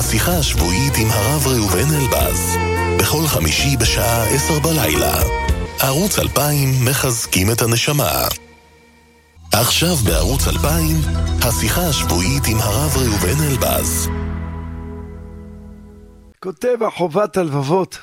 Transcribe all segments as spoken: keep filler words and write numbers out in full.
השיחה השבועית עם הרב ראובן אלבז, בכל חמישי בשעה עשר בלילה. ערוץ אלפיים מחזקים את הנשמה. עכשיו בערוץ אלפיים, השיחה השבועית עם הרב ראובן אלבז. כותב החובת הלבבות,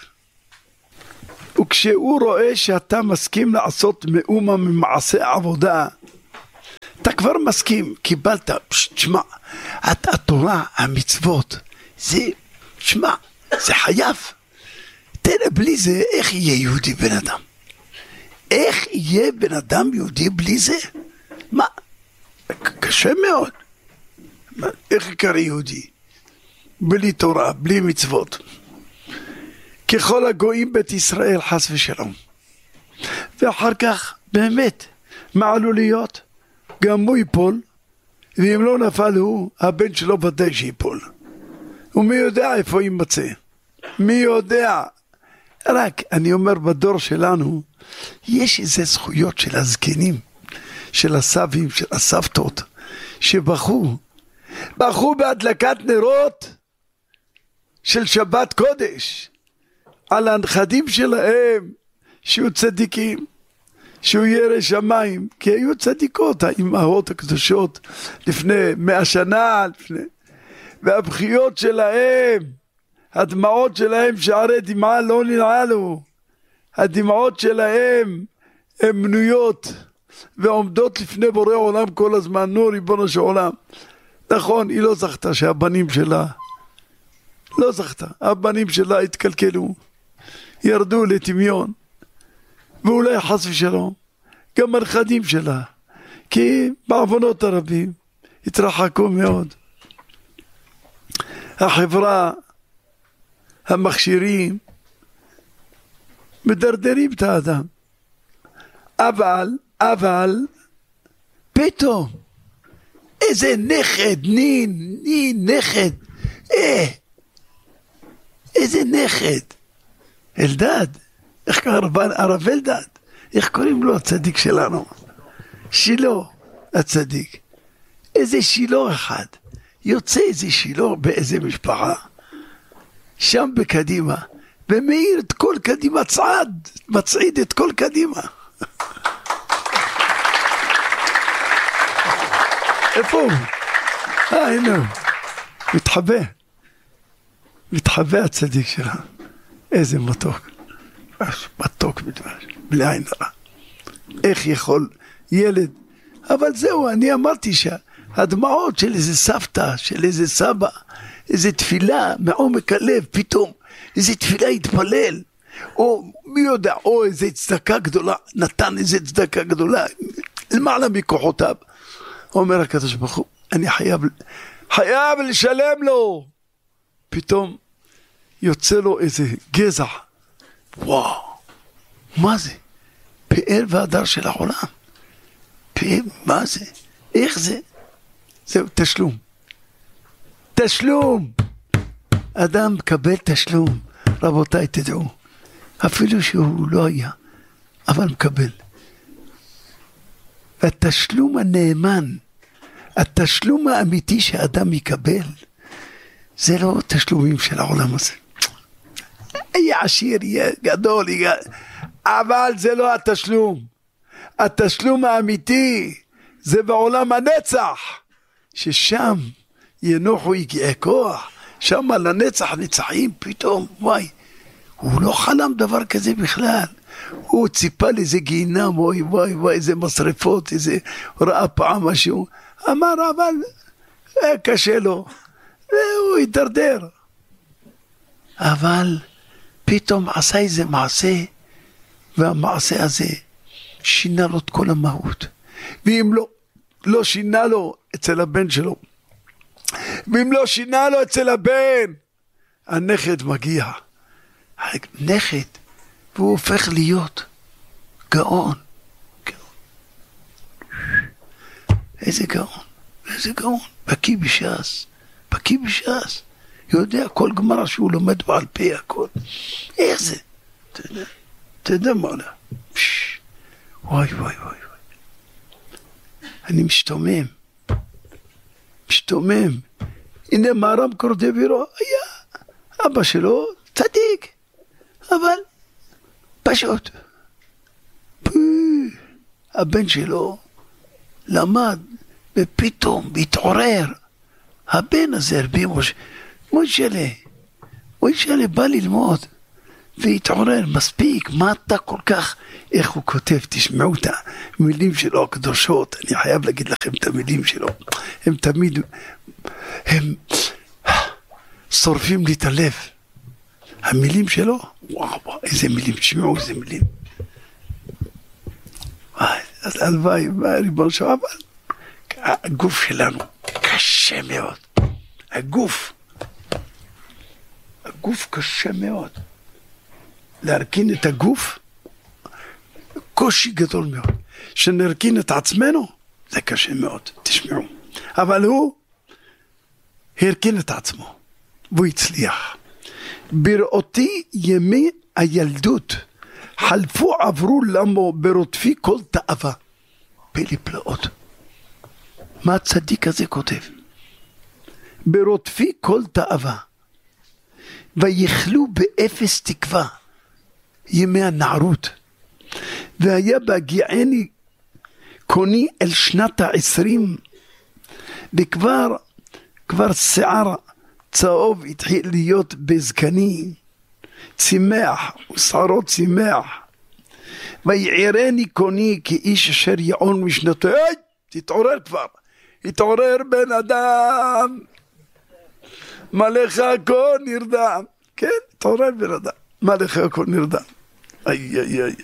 וכשהוא רואה שאתה מסכים לעשות מאומה ממעשה עבודה, אתה כבר מסכים, קיבלת, תשמע, התורה, המצוות, זה, תשמע, זה חייב. תראה, בלי זה, איך יהיה יהודי בן אדם? איך יהיה בן אדם יהודי בלי זה? מה? קשה מאוד. איך יקרא יהודי? בלי תורה, בלי מצוות. ככל הגויים בית ישראל, חס ושלום. ואחר כך, באמת, מה עלול להיות? גם הוא ייפול, ואם לא נפל הוא, הבן שלו ודאי שיפול. ומי יודע איפה יימצא? מי יודע? רק, אני אומר, בדור שלנו, יש איזה זכויות של הזקנים, של הסבים, של הסבתות, שבחו, בחו בהדלקת נרות של שבת קודש, על הנכדים שלהם, שיהיו צדיקים, שהוא ירא שמיים, כי היו צדיקות, האימהות הקדושות, לפני מאה שנה, לפני, והבכיות שלהם, הדמעות שלהם, שערי דמעה לא ננעלו, הדמעות שלהם, הן מנויות, ועומדות לפני בורא עולם כל הזמן, נו ריבונו של עולם. נכון, היא לא זכתה שהבנים שלה, לא זכתה, הבנים שלה התקלקלו, ירדו לטמיון, ואולי חס ושלום, גם הנכדים שלה, כי בעוונות הרבים התרחקו מאוד. החברה, המכשירים, מדרדרים את האדם. אבל, אבל, פתאום, איזה נכד, נין, נין, נכד, אה, איזה נכד, אלדד, איך קוראים הרב אלדד, איך קוראים לו הצדיק שלנו? שילה הצדיק. איזה שילה אחד, יוצא איזה שילה באיזה משפחה, שם בקדימה, ומאיר את כל קדימה צעד, מצעיד את כל קדימה. איפה הוא? אה, הנה הוא. מתחבא. מתחבא הצדיק שלנו. איזה מתוק. מתוק בדבש. בלי עין הרע. איך יכול ילד? אבל זהו, אני אמרתי שהדמעות של איזה סבתא, של איזה סבא, איזה תפילה מעומק הלב, פתאום, איזה תפילה התפלל, או מי יודע, או איזה צדקה גדולה, נתן איזה צדקה גדולה, למעלה מכוחותיו. אומר הקדוש ברוך הוא, אני חייב, חייב לשלם לו. פתאום יוצא לו איזה גזע. וואו, מה זה? פאר והדר של העולם. פאר, מה זה? איך זה? זהו, תשלום. תשלום. אדם מקבל תשלום. רבותיי, תדעו. אפילו שהוא לא היה, אבל מקבל. התשלום הנאמן, התשלום האמיתי שאדם יקבל, זה לא תשלומים של העולם הזה. יהיה עשיר, יהיה גדול, יהיה... אבל זה לא התשלום. התשלום האמיתי זה בעולם הנצח, ששם ינוחו יגיעי כוח, שם לנצח נצחים פתאום, וואי, הוא לא חלם דבר כזה בכלל. הוא ציפה לאיזה גיהינם, וואי וואי וואי, איזה משרפות, איזה, הוא ראה פעם משהו, אמר אבל קשה לו, והוא ידרדר. אבל פתאום עשה איזה מעשה, והמעשה הזה שינה לו את כל המהות. ואם לא, לא שינה לו אצל הבן שלו, ואם לא שינה לו אצל הבן, הנכד מגיע. הנכד, והוא הופך להיות גאון. איזה גאון, איזה גאון. בקי בש"ס, בקי בש"ס. יודע כל גמרא שהוא לומד בעל פה הכל. איך זה? תדע, תדע מה לה. וואי וואי וואי. אני משתומם. משתומם. הנה מהר"ם קורדבירו היה אבא שלו צדיק, אבל פשוט הבן שלו למד ופתאום התעורר. הבן הזה רבי משה מוישלה מוישלה בא ללמוד והתעורר. מספיק, מה אתה כל כך, איך הוא כותב, תשמעו את המילים שלו הקדושות. אני חייב להגיד לכם את המילים שלו, הם תמיד הם שורפים לי את הלב. המילים שלו, וואו וואו, איזה מילים, תשמעו איזה מילים. אז הלוואי, ריבון שלו, אבל הגוף שלנו קשה מאוד. הגוף הגוף קשה מאוד. להרכין את הגוף קושי גדול מאוד. שנרכין את עצמנו זה קשה מאוד, תשמעו. אבל הוא הרכין את עצמו והוא הצליח. בראותי ימי הילדות חלפו עברו למו ברודפי כל תאווה. פלא פלאות. מה הצדיק הזה כותב? ברודפי כל תאווה ויכלו באפס תקווה ימי הנערות, והיה בהגיעני קוני אל שנת העשרים, וכבר כבר שיער צהוב התחיל להיות בזקני, צימח ושערות צימח. ויערני קוני כאיש אשר יעון משנתו. היי, תתעורר כבר, התעורר בן אדם, מלאך הכל נרדם. כן, תעורר בן אדם, מלאך הכל נרדם. איי איי איי.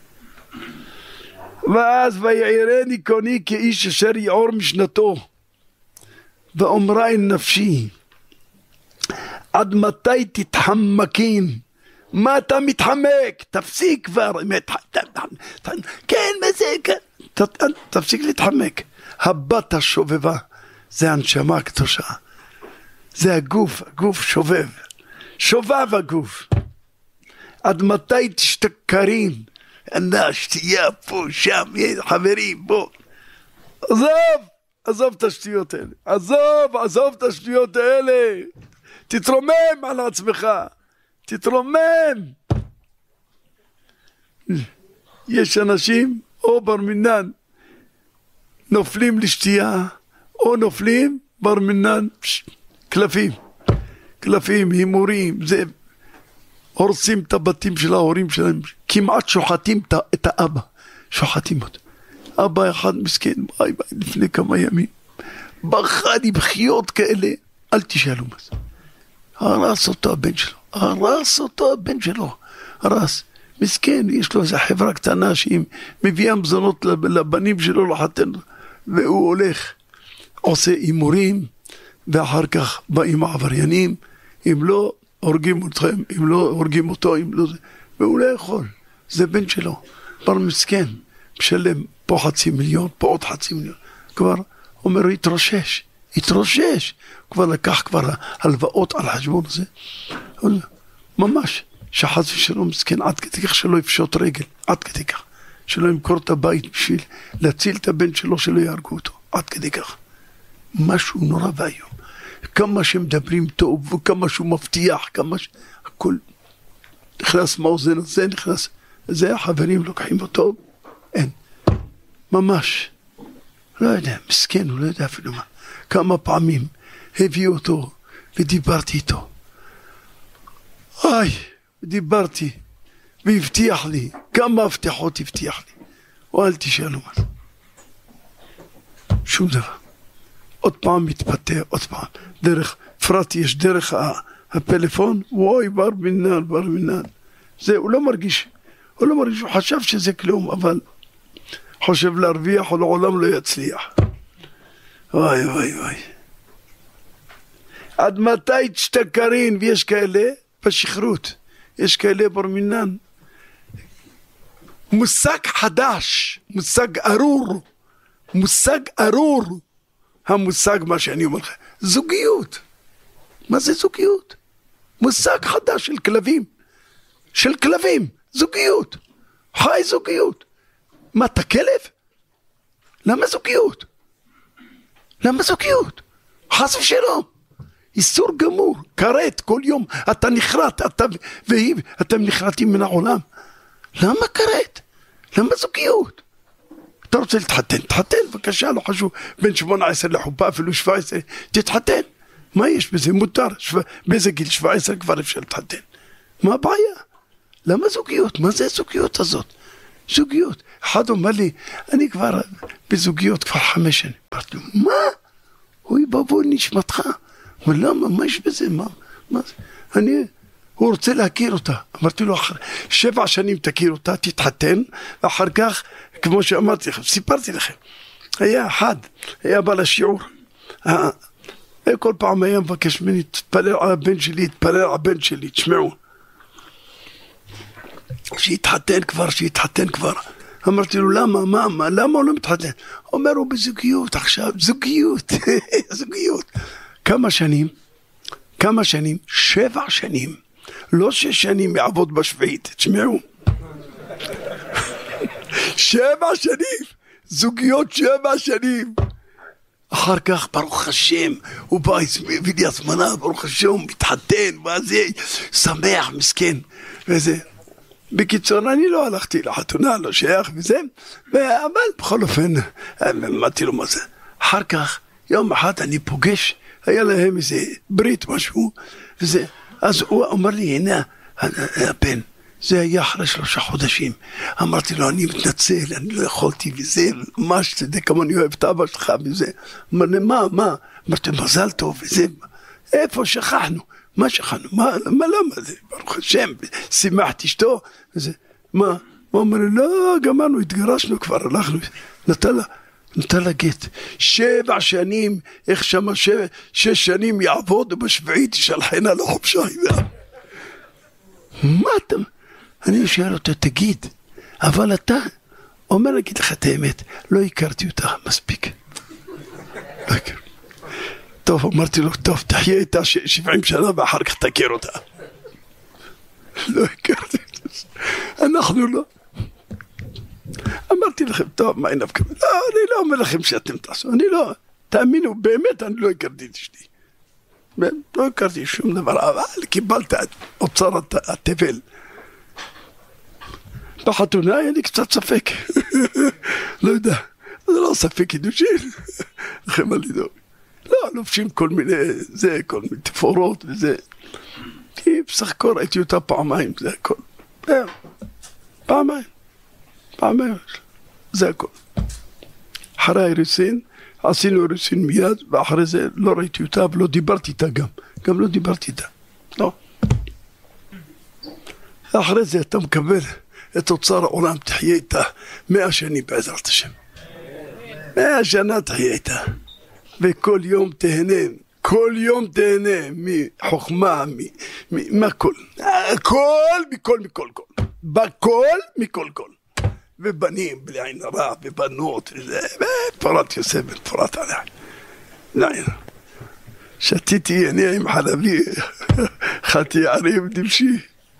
ואז ויערני קוני כאיש אשר יעור משנתו, ואומרה אל נפשי, עד מתי תתחמקין? מה אתה מתחמק? תפסיק כבר. כן, מה זה? תפסיק להתחמק. הבת השובבה, זה הנשמה הקדושה, זה הגוף, הגוף שובב, שובב הגוף. עד מתי תשתכרין? אנא שתייה פה, שם, חברים, בוא. עזוב, עזוב את השטויות האלה. עזוב, עזוב את השטויות האלה. תתרומם על עצמך. תתרומם. יש אנשים, או בר מינן, נופלים לשתייה, או נופלים בר מינן, קלפים. קלפים, הימורים, זה... הורסים את הבתים של ההורים שלהם, כמעט שוחטים את האבא, שוחטים אותו. אבא אחד מסכן, ביי ביי, לפני כמה ימים, בכה לי בחיות כאלה, אל תשאלו מה זה. הרס אותו הבן שלו, הרס אותו הבן שלו, הרס. מסכן, יש לו איזו חברה קטנה שהיא מביאה מזונות לבנים שלו לחתן, והוא הולך, עושה אימורים, ואחר כך באים העבריינים, אם לא, הורגים אתכם, אם לא הורגים אותו, אם לא זה, והוא לא יכול, זה בן שלו, כבר מסכן, משלם פה חצי מיליון, פה עוד חצי מיליון, כבר אומר, התרושש, התרושש, כבר לקח כבר הלוואות על החשבון הזה, ממש, שחז ושלום מסכן, עד כדי כך שלא יפשוט רגל, עד כדי כך, שלא ימכור את הבית בשביל להציל את הבן שלו, שלא יהרגו אותו, עד כדי כך, משהו נורא והיום. כמה שמדברים טוב, וכמה שהוא מבטיח, כמה ש... הכל נכנס מאוזן הזה, נכנס... זה החברים לוקחים אותו, אין. ממש. לא יודע, מסכן, הוא לא יודע אפילו מה. כמה פעמים הביאו אותו, ודיברתי איתו. איי, דיברתי, והבטיח לי, כמה הבטחות הבטיח לי. ואל תשאלו מה זה. שום דבר. עוד פעם מתפתח, עוד פעם, דרך, פרט יש דרך הפלאפון, וואי, בר מינן, בר מינן. זה, הוא לא מרגיש, הוא לא מרגיש, הוא חשב שזה כלום, אבל חושב להרוויח, הוא לעולם לא יצליח. וואי, וואי, וואי. עד מתי תשתכרין, ויש כאלה בשכרות, יש כאלה בר מינן. מושג חדש, מושג ארור, מושג ארור, המושג מה שאני אומר לך, זוגיות. מה זה זוגיות? מושג חדש של כלבים, של כלבים, זוגיות, חי זוגיות. מה, אתה כלב? למה זוגיות? למה זוגיות? חס ושלום. איסור גמור, כרת, כל יום אתה נחרט, אתה והיא, אתם נחרטים מן העולם. למה כרת? למה זוגיות? אתה רוצה להתחתן, תחתן, בבקשה, לא חשוב, בין שמונה עשרה לחופה, אפילו שבע עשרה, תתחתן. מה יש בזה? מותר, שו... באיזה גיל שבע עשרה כבר אפשר להתחתן. מה הבעיה? למה זוגיות? מה זה הזוגיות הזאת? זוגיות. אחד אומר לי, אני כבר בזוגיות כבר חמש שנים. אמרתי לו, מה? אוי בבוא נשמתך. אבל למה? מה יש בזה? מה? מה זה? אני... הוא רוצה להכיר אותה. אמרתי לו, אחר... שבע שנים תכיר אותה, תתחתן, ואחר כך, כמו שאמרתי לכם, סיפרתי לכם, היה אחד, היה בא לשיעור, כל פעם היה מבקש ממני, תתפלל על הבן שלי, תתפלל על הבן שלי, תשמעו. שיתחתן כבר, שיתחתן כבר. אמרתי לו, למה, מה, מה, למה הוא לא מתחתן? אומר, הוא בזוגיות עכשיו, זוגיות, זוגיות. כמה שנים? כמה שנים? שבע שנים. לא שש שנים יעבוד בשביעית, תשמעו. שבע שנים, זוגיות שבע שנים. אחר כך, ברוך השם, הוא בא, הביא לי הזמנה, ברוך השם, הוא מתחתן, וזה, שמח, מסכן, וזה. בקיצור, אני לא הלכתי לחתונה, לא שייך וזה, אבל בכל אופן, אמרתי לו מה זה. אחר כך, יום אחד אני פוגש, היה להם איזה ברית משהו, וזה, אז הוא אומר לי, הנה, הבן, זה היה אחרי שלושה חודשים. אמרתי לו, אני מתנצל, אני לא יכולתי וזה, ממש, אתה יודע כמה אני אוהב את אבא שלך וזה. אמר לי, מה, מה? אמרתי, מזל טוב וזה, איפה שכחנו? מה שכחנו? מה, מה, למה זה? ברוך השם, שימחתי אשתו, וזה, מה? הוא אומר לי, לא, גמרנו, התגרשנו כבר, הלכנו, נתן לה, נתן לה גט. שבע שנים, איך שמה, שש, שש שנים יעבוד, ובשביעית ישלחנה לחופשה. מה אתה? אני שואל אותו, תגיד, אבל אתה אומר, להגיד לך את האמת, לא הכרתי אותה מספיק. לא הכרתי. טוב, אמרתי לו, טוב, תחיה איתה שבעים שנה ואחר כך תכיר אותה. לא הכרתי אותה. אנחנו לא. אמרתי לכם, טוב, מה אין אבקם? לא, אני לא אומר לכם שאתם תעשו, אני לא, תאמינו, באמת אני לא הכרתי את אשתי. לא הכרתי שום דבר, אבל קיבלת אוצר התבל. בחתונה היה לי קצת ספק. לא יודע, זה לא ספק קידושין. לכם על ידו. לא, לובשים כל מיני, זה, כל מיני תפורות וזה. כי בסך הכל ראיתי אותה פעמיים, זה הכל. פעמיים. פעמיים. זה הכל. אחרי האירוסין, עשינו אירוסין מיד, ואחרי זה לא ראיתי אותה, ולא דיברתי איתה גם. גם לא דיברתי איתה. לא. אחרי זה אתה מקבל את אוצר העולם, תחיה איתה מאה שנים בעזרת השם. מאה שנה תחיה איתה. וכל יום תהנה, כל יום תהנה מחוכמה, מהכל. הכל, מכל, מכל, כל. בכל, מכל, כל. ובנים, בלי עין הרע, ובנות, וזה, ופרת יוסף, ופרת עליה. נעין. שתיתי אני עם חלבי, חתי ערים דמשי.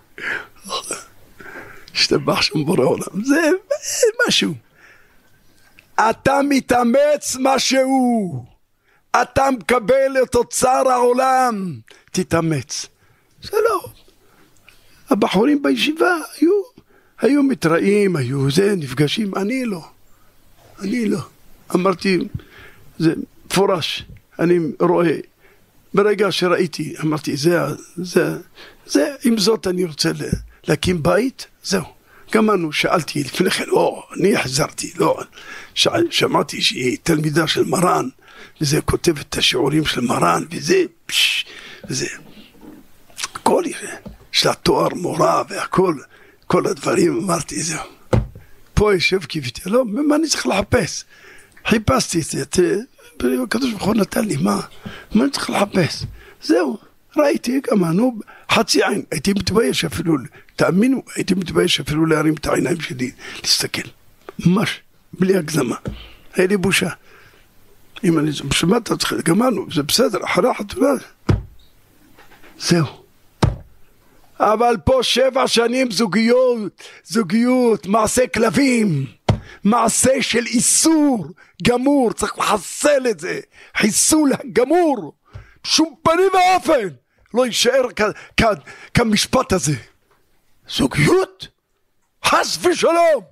השתבח שם בורא עולם. זה משהו. אתה מתאמץ משהו. אתה מקבל את אוצר העולם. תתאמץ. זה לא. הבחורים בישיבה היו, היו מתראים, היו זה, נפגשים. אני לא. אני לא. אמרתי, זה פורש. אני רואה. ברגע שראיתי, אמרתי, זה, זה, זה, עם זאת אני רוצה להקים בית, זהו. גמרנו, שאלתי לפני כן, לא, אני החזרתי, לא. שמעתי שהיא תלמידה של מרן, וזה כותב את השיעורים של מרן, וזה, פש, וזה. הכל, יש לה תואר מורה, והכל, כל הדברים, אמרתי, זהו. פה יושב כביתי, לא, מה אני צריך לחפש? חיפשתי את זה, הקדוש ברוך הוא נתן לי, מה? מה אני צריך לחפש? זהו, ראיתי, גמרנו, חצי עין, הייתי מתבייש אפילו, תאמינו, הייתי מתבייש אפילו להרים את העיניים שלי, להסתכל, ממש, בלי הגזמה, היה לי בושה. אם אני, בשביל אתה צריך, גמרנו, זה בסדר, אחרי החתונה, זהו. אבל פה שבע שנים זוגיות, זוגיות, מעשה כלבים, מעשה של איסור גמור, צריך לחסל את זה, חיסול גמור, שום פנים ואופן לא יישאר כ- כ- כמשפט הזה. זוגיות? חס ושלום.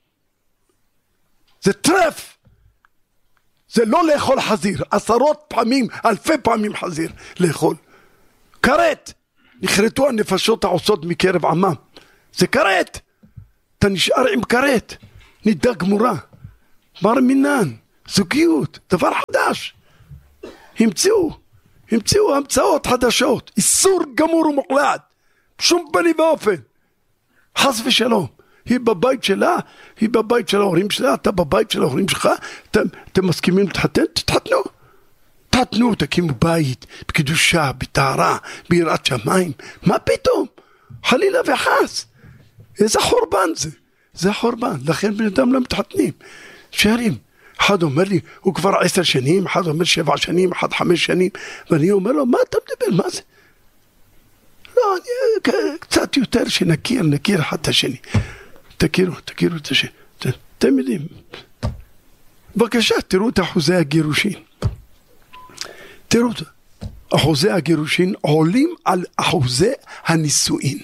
זה טרף. זה לא לאכול חזיר, עשרות פעמים, אלפי פעמים חזיר לאכול. כרת, נחרטו הנפשות העושות מקרב עמם. זה כרת. אתה נשאר עם כרת. נידה גמורה. בר מינן, זוגיות, דבר חדש. המציאו, המציאו המצאות חדשות. איסור גמור ומוחלט. שום פנים ואופן. חס ושלום. היא בבית שלה, היא בבית של ההורים שלה, אתה בבית של ההורים שלך, אתם, אתם מסכימים להתחתן? תתחתנו. תתחתנו, תקימו בית, בקדושה, בטהרה, ביראת שמיים. מה פתאום? חלילה וחס. איזה חורבן זה? זה חורבן. לכן בני אדם לא מתחתנים. שרים. אחד אומר לי, הוא כבר עשר שנים, אחד אומר שבע שנים, אחד חמש שנים, ואני אומר לו, מה אתה מדבר? מה זה? לא, אני, קצת יותר שנכיר, נכיר אחד את השני. תכירו, תכירו את השני. אתם יודעים. בבקשה, תראו את אחוזי הגירושין. תראו, אחוזי הגירושין עולים על אחוזי הנישואין.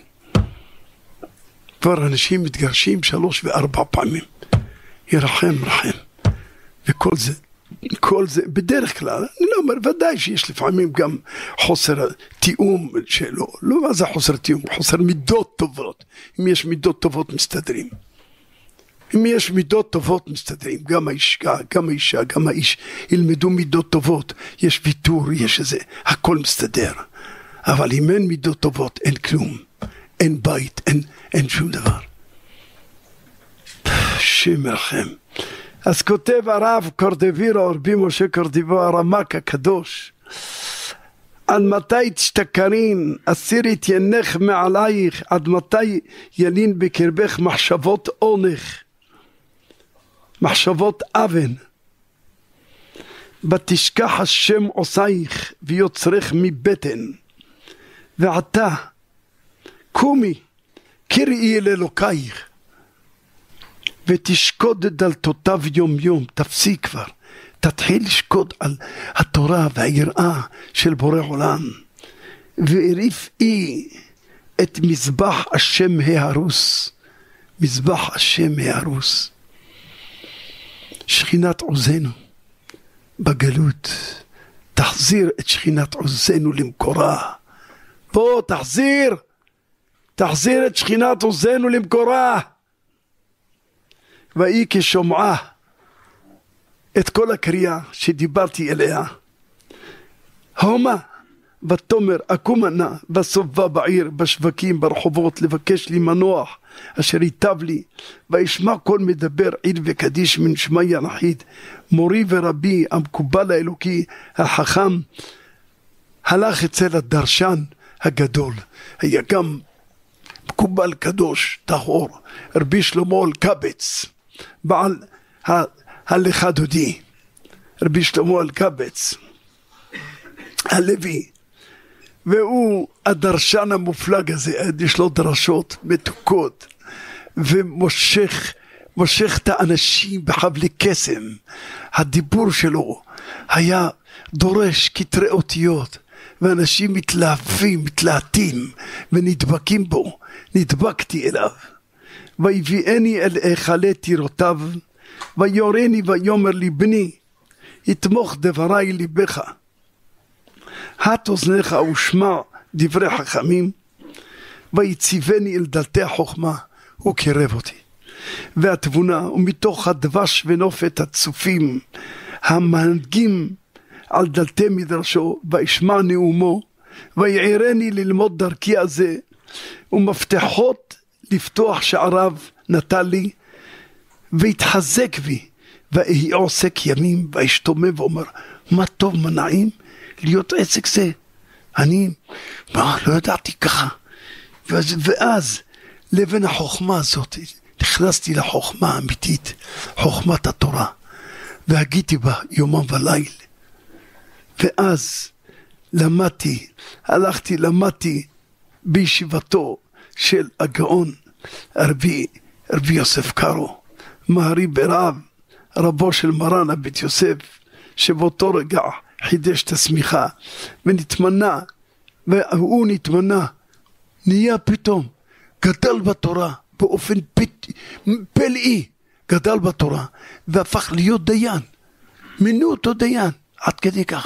כבר אנשים מתגרשים שלוש וארבע פעמים. ירחם, רחם. וכל זה, כל זה, בדרך כלל, אני לא אומר, ודאי שיש לפעמים גם חוסר תיאום שלו. לא מה זה חוסר תיאום, חוסר מידות טובות. אם יש מידות טובות מסתדרים. אם יש מידות טובות מסתדרים, גם האישה, גם האישה, גם האיש, ילמדו מידות טובות, יש ויתור, יש איזה, הכל מסתדר. אבל אם אין מידות טובות, אין כלום. אין בית, אין, אין שום דבר. שמרחם. אז כותב הרב קורדווירו, רבי משה קורדווירו, הרמ"ק הקדוש, עד מתי תשתכרין, אסיר יתיינך מעלייך, עד מתי ילין בקרבך מחשבות עונך, מחשבות אבן, בתשכח השם עושייך ויוצרך מבטן, ועתה קומי קראי אל אלוקייך ותשקוד דלתותיו יום יום. תפסיק כבר, תתחיל לשקוד על התורה והיראה של בורא עולם. והרפאי את מזבח השם ההרוס, מזבח השם ההרוס, שכינת עוזנו בגלות. תחזיר את שכינת עוזנו למקורה. בוא תחזיר, תחזיר את שכינת עוזנו למקורה. והיא כשומעה את כל הקריאה שדיברתי אליה, הומה ותאמר אקומה נא בסובה בעיר, בשווקים, ברחובות, לבקש לי מנוח אשר ייטב לי. וישמע כל מדבר עיד וקדיש מן שמע יחיד, מורי ורבי המקובל האלוקי החכם, הלך אצל הדרשן הגדול, היה גם מקובל קדוש טהור, רבי שלמה אלקבץ, בעל הלכה דודי, רבי שלמה אלקבץ הלוי, והוא הדרשן המופלג הזה, יש לו דרשות מתוקות, ומושך מושך את האנשים בחבלי קסם. הדיבור שלו היה דורש כתרי אותיות, ואנשים מתלהבים, מתלהטים ונדבקים בו. נדבקתי אליו. ויביאני אל היכלי טירותיו, ויורני ויאמר לי, בני יתמוך דברי ליבך, הט אוזניך ושמע דברי חכמים. ויציבני אל דלתי החוכמה, הוא קרב אותי, והתבונה, ומתוך הדבש ונופת הצופים המנהגים על דלתי מדרשו, וישמע נאומו, ויעירני ללמוד דרכי הזה, ומפתחות לפתוח שעריו נתן לי, והתחזק בי, ואהיה עוסק ימים, וישתומם ואומר, מה טוב, מה נעים להיות עסק זה. אני מה, לא ידעתי ככה. ואז, ואז לבין החוכמה הזאת נכנסתי לחוכמה האמיתית, חוכמת התורה, והגיתי בה יומם וליל. ואז למדתי, הלכתי, למדתי בישיבתו של הגאון רבי, רבי יוסף קארו, מהרי ברב, רבו של מרן הבית יוסף, שבאותו רגע חידש את השמיכה, ונתמנה, והוא נתמנה, נהיה פתאום, גדל בתורה, באופן פת... פלאי, גדל בתורה, והפך להיות דיין, מינו אותו דיין, עד כדי כך,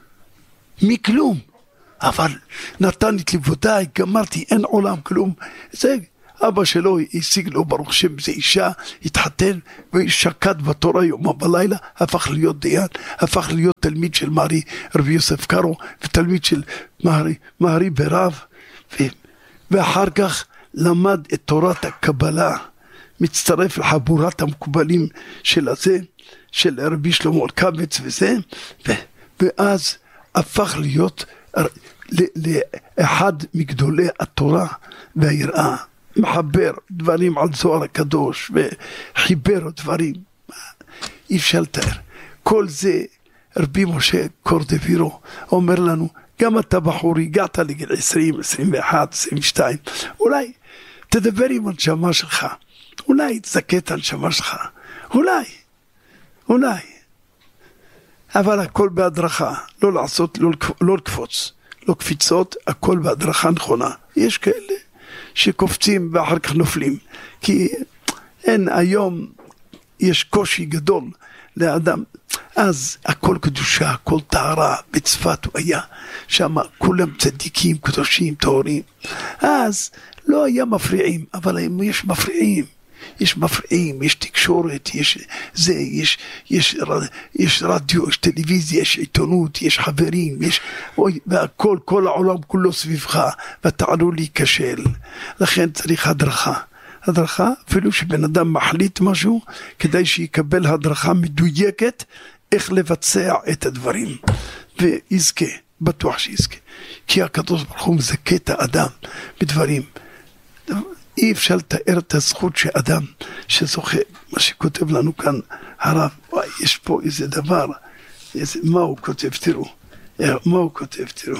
מכלום, אבל נתן את ליבותיי, גמרתי, אין עולם, כלום, זה אבא שלו השיג לו ברוך שם, זה אישה, התחתן ושקד בתורה יום בלילה, הפך להיות דיין, הפך להיות תלמיד של מהרי רבי יוסף קארו, ותלמיד של מהרי, מהרי ברב, ו... ואחר כך למד את תורת הקבלה, מצטרף לחבורת המקובלים של הזה, של רבי שלמה אלקבץ וזה, ו... ואז הפך להיות לאחד מגדולי התורה והיראה, מחבר דברים על זוהר הקדוש וחיבר דברים, אי אפשר לתאר. כל זה רבי משה קורדווירו אומר לנו, גם אתה בחור, הגעת לגיל עשרים, עשרים ואחת, עשרים ושתיים, אולי תדבר עם הנשמה שלך, אולי תזכה את הנשמה שלך, אולי, אולי, אבל הכל בהדרכה, לא לעשות, לא, לא לקפוץ, לא קפיצות, הכל בהדרכה נכונה. יש כאלה שקופצים ואחר כך נופלים, כי אין, היום יש קושי גדול לאדם, אז הכל קדושה, הכל טהרה, בצפת הוא היה, שם כולם צדיקים, קדושים, טהורים, אז לא היה מפריעים, אבל היום יש מפריעים, יש מפריעים, יש תקשורת, יש זה, יש, יש, יש רדיו, יש טלוויזיה, יש עיתונות, יש חברים, יש, אוי, והכל, כל העולם כולו סביבך, ואתה עלול להיכשל, לכן צריך הדרכה, הדרכה, אפילו שבן אדם מחליט משהו, כדי שיקבל הדרכה מדויקת, איך לבצע את הדברים, ויזכה, בטוח שיזכה, כי הקדוש ברוך הוא מזכה את האדם בדברים, אי אפשר לתאר את הזכות שאדם שזוכה, מה שכותב לנו כאן הרב, וואי, יש פה איזה דבר, איזה, מה הוא כותב, תראו, מה הוא כותב, תראו.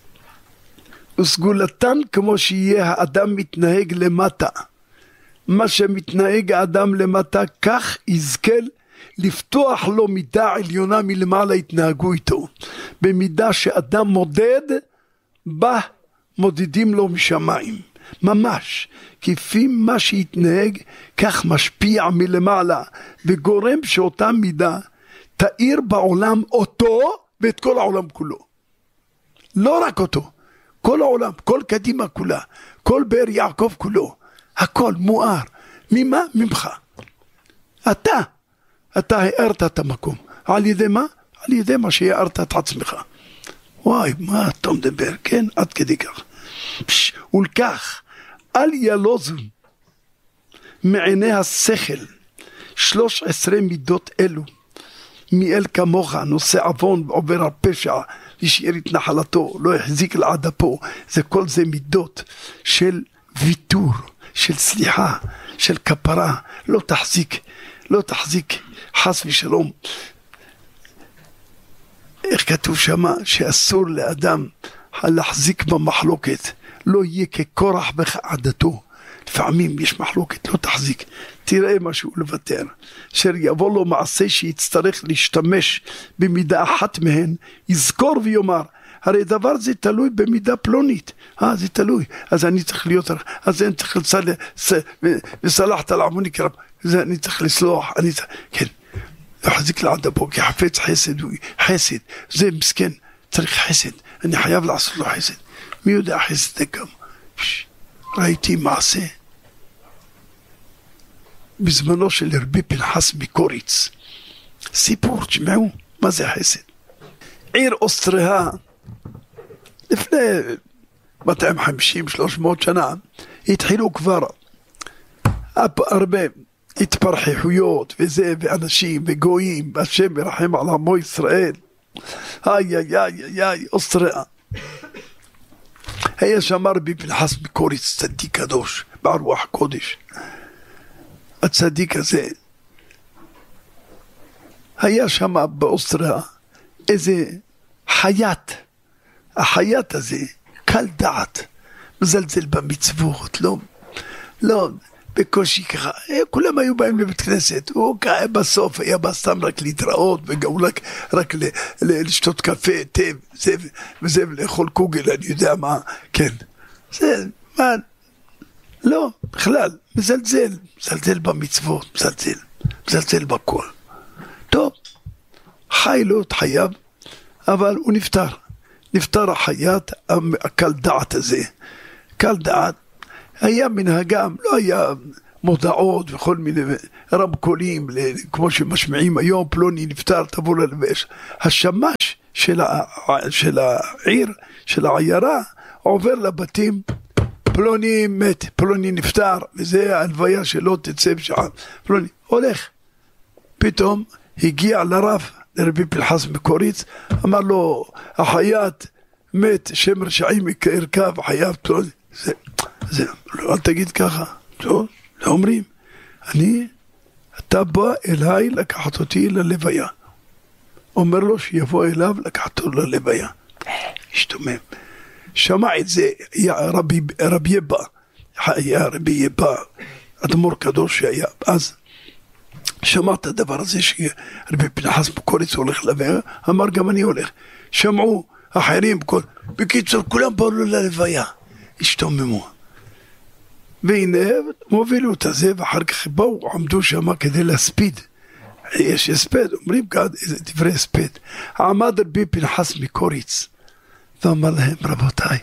וסגולתן כמו שיהיה האדם מתנהג למטה, מה שמתנהג האדם למטה, כך יזכה לפתוח לו מידה עליונה מלמעלה התנהגו איתו, במידה שאדם מודד, בה מודדים לו משמיים. ממש, כפי מה שהתנהג, כך משפיע מלמעלה, וגורם שאותה מידה תאיר בעולם אותו ואת כל העולם כולו. לא רק אותו, כל העולם, כל קדימה כולה, כל באר יעקב כולו, הכל מואר. ממה? ממך. אתה, אתה הארת את המקום. על ידי מה? על ידי מה שהארת את עצמך. וואי, מה אתה מדבר? כן, עד כדי כך. פש, ולכך, אל ילוזו מעיני השכל שלוש עשרה מידות אלו, מאל כמוך, נושא עוון ועובר על פשע, השאיר את נחלתו, לא החזיק לעד אפו, זה כל זה מידות של ויתור, של סליחה, של כפרה, לא תחזיק, לא תחזיק, חס ושלום. איך כתוב שמה? שאסור לאדם להחזיק במחלוקת, לא יהיה כקורח בעדתו. לפעמים יש מחלוקת, לא תחזיק, תראה משהו לוותר, אשר יבוא לו מעשה שיצטרך להשתמש במידה אחת מהן, יזכור ויאמר, הרי דבר זה תלוי במידה פלונית, אה זה תלוי, אז אני צריך להיות, אז אני צריך לסלח, וסלחת על עמוני כרב, זה אני צריך לסלוח, אני צריך, כן, להחזיק לעד אפו, כי חפץ חסד, חסד, זה מסכן, צריך חסד, אני חייב לעשות לו חסד, מי יודע חסד זה גם, ראיתי מעשה, בזמנו של רבי פנחס מקוריץ, סיפור, תשמעו, מה זה חסד? עיר אוסטריה, לפני מאתיים וחמישים שלוש מאות שנה, התחילו כבר הרבה התפרחחויות וזה, ואנשים וגויים, השם ירחם על עמו ישראל, איי איי איי איי, אוסטריה. היה שם רבי פנחס מקוריץ, צדיק קדוש, ברוח קודש. הצדיק הזה, היה שם באוסטריה איזה חיית, החיית הזה, קל דעת, מזלזל במצוות, לא, לא, בקושי ככה, כולם היו באים לבית כנסת, הוא ככה בסוף היה בא סתם רק להתראות, וגם רק, רק ל, ל, לשתות קפה, תה, זה, וזה, לאכול קוגל, אני יודע מה, כן. זה, מה, לא, בכלל, מזלזל, מזלזל במצוות, מזלזל, מזלזל בכל. טוב, חי לו את חייו, אבל הוא נפטר. נפטר החיית, הקל דעת הזה. קל דעת, היה מנהגם, לא היה מודעות וכל מיני רמקולים, כמו שמשמיעים היום, פלוני נפטר, תבוא ללבש. השמש של, ה, של העיר, של העיירה, עובר לבתים, פלוני מת, פלוני נפטר, וזה ההלוויה שלא תצא בשעה, פלוני הולך. פתאום הגיע לרב, לרבי פנחס מקוריץ, אמר לו, החייט מת, שם רשעים ירכב, החייט פלוני, זה, זה, לא, אל תגיד ככה, לא, לא אומרים, אני, אתה בא אליי לקחת אותי ללוויה, אומר לו שיבוא אליו לקחת אותו ללוויה, השתומם, שמע את זה, היה רבי, רבי יבא, היה רבי יבא, אדמו"ר קדוש שהיה, אז שמע את הדבר הזה שרבי פנחס מקוריץ הולך ללוויה, אמר גם אני הולך, שמעו אחרים, כל, בקיצור כולם באו ללוויה, השתוממו, והנה מובילו את זה, ואחר כך באו, עמדו שם כדי להספיד, יש הספד, אומרים כאן איזה דברי הספד, עמד רבי פנחס מקוריץ, ואמר להם, רבותיי,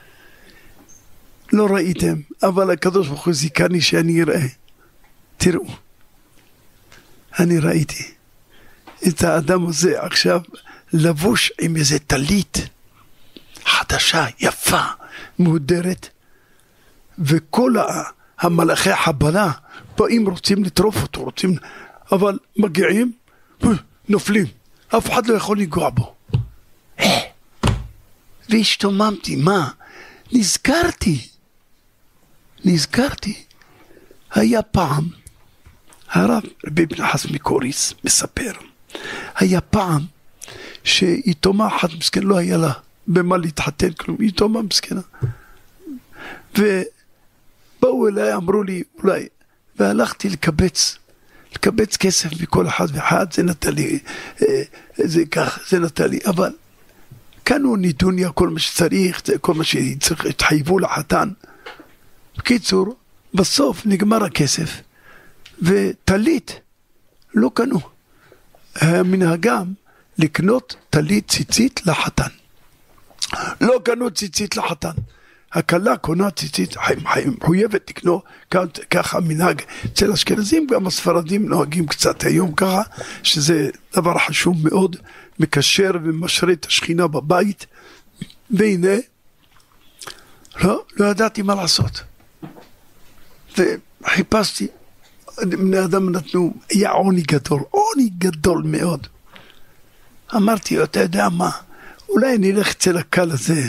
לא ראיתם, אבל הקדוש ברוך הוא זיכני שאני אראה, תראו, אני ראיתי את האדם הזה עכשיו לבוש עם איזה טלית חדשה, יפה, מודרת, וכל המלאכי החבלה באים רוצים לטרוף אותו, רוצים, אבל מגיעים נופלים, אף אחד לא יכול לגוע בו. והשתוממתי, מה? נזכרתי, נזכרתי, היה פעם, הרב רבי פנחס מקוריץ מספר, היה פעם שיתומה אחת מסכנה, לא היה לה במה להתחתן כלום, יתומה מסכנה, ובאו אליי, אמרו לי אולי, והלכתי לקבץ, לקבץ כסף מכל אחד ואחד, זה נתן לי, זה כך, זה נתן לי, אבל קנו נידוניה, כל מה שצריך, כל מה שצריך, התחייבו לחתן. בקיצור, בסוף נגמר הכסף, וטלית לא קנו. המנהגם לקנות טלית ציצית לחתן. לא קנו ציצית לחתן. הקלה קונה ציצית, מחויבת לקנו, ככה מנהג. אצל אשכנזים גם הספרדים נוהגים קצת היום ככה, שזה דבר חשוב מאוד, מקשר ומשרה את השכינה בבית, והנה, לא, לא ידעתי מה לעשות. וחיפשתי, בני אדם נתנו, היה עוני גדול, עוני גדול מאוד. אמרתי, אתה יודע מה, אולי נלך אצל הקל הזה,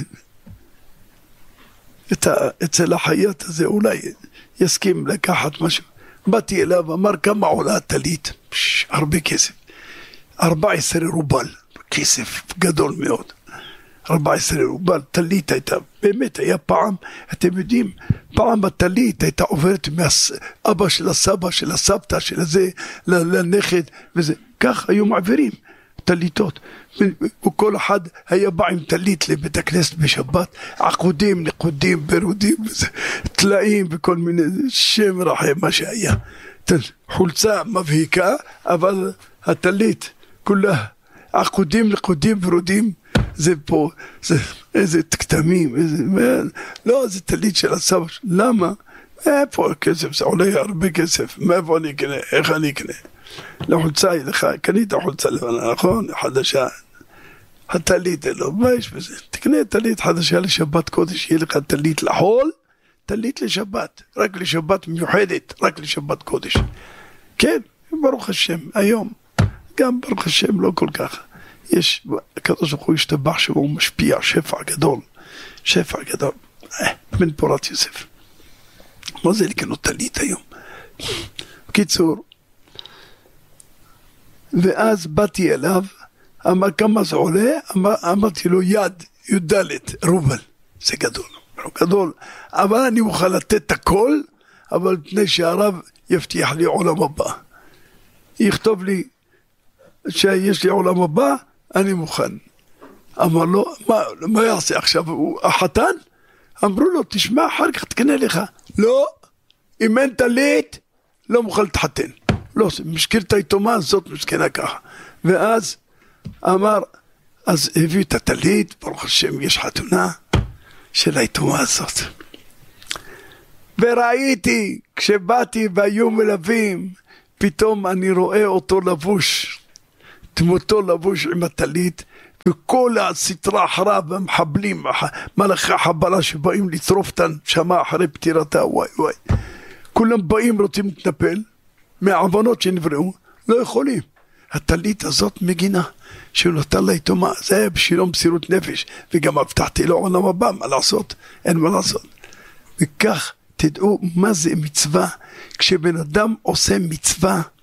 את ה, אצל החייט הזה, אולי יסכים לקחת משהו. באתי אליו, אמר כמה עולה הטלית, הרבה כסף, ארבע עשרה רובל, כסף גדול מאוד, ארבע עשרה רובל, טלית הייתה, באמת היה פעם, אתם יודעים, פעם הטלית הייתה עוברת מהאבא של הסבא, של הסבתא, של הזה, לנכד, וזה, כך היו מעבירים, טליתות, וכל אחד היה בא עם טלית לבית הכנסת בשבת, עקודים, נקודים, ברודים, תלאים וכל מיני, שם רחם מה שהיה, חולצה מבהיקה, אבל הטלית כולה, עקודים, נקודים, ברודים, זה פה, זה, איזה תקתמים, איזה, לא, זה טלית של הסבא, למה? איפה הכסף, זה עולה הרבה כסף, מאיפה אני אקנה, איך אני אקנה? לחולצה היא לך, קנית חולצה לבנה, נכון? חדשה, הטלית אלו, מה יש בזה? תקנה טלית חדשה לשבת קודש, יהיה לך טלית לחול, טלית לשבת, רק לשבת מיוחדת, רק לשבת קודש. כן, ברוך השם, היום, גם ברוך השם לא כל כך. יש, הקדוש ברוך הוא ישתבח שהוא משפיע, שפע גדול, שפע גדול, אה, בן פורת יוסף. מה זה לקנות טלית היום? בקיצור, ואז באתי אליו, אמר כמה זה עולה, אמר, אמרתי לו יד, י"ד רובל, זה גדול, גדול, אבל אני מוכן לתת את הכל, אבל פני שהרב יבטיח לי עולם הבא. יכתוב לי שיש לי עולם הבא, אני מוכן. אמר לו, מה, מה יעשה עכשיו? הוא החתן? אמרו לו, תשמע, אחר כך תקנה לך. לא, אם אין טלית, לא מוכן להתחתן. לא, משכילת היתומה, זאת משכנה ככה. ואז אמר, אז הביא את הטלית, ברוך השם, יש חתונה של היתומה הזאת. וראיתי, כשבאתי והיו מלווים, פתאום אני רואה אותו לבוש, דמותו לבוש עם הטלית, וכל הסתרה אחריו המחבלים, מלאכי החבלה שבאים לצרוף את הנשמה אחרי פטירתה, וואי וואי. כולם באים רוצים להתנפל, מהעוונות שנבראו, לא יכולים. הטלית הזאת מגינה, שהוא נתן לה יתומה, זה היה בשבילו מסירות נפש, וגם הבטחתי לו עולם הבא, מה לעשות? אין מה לעשות. וכך תדעו מה זה מצווה, כשבן אדם עושה מצווה,